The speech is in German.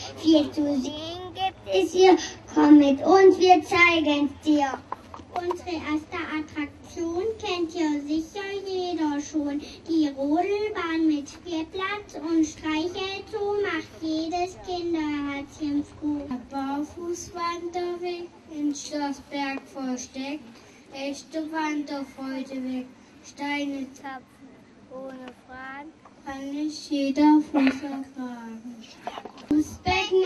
Viel zu sehen gibt es hier. Komm mit uns, wir zeigen's dir. Unsere erste Attraktion kennt ja sicher jeder schon. Die Rodelbahn mit Spielplatz und Streichelzoo macht jedes Kinderherzchen froh. Der Barfußwanderweg in Schlossberg versteckt, echte Wanderfreude weg. Steine zapfen ohne Fragen, kann nicht jeder Fuß ertragen. Fußbecken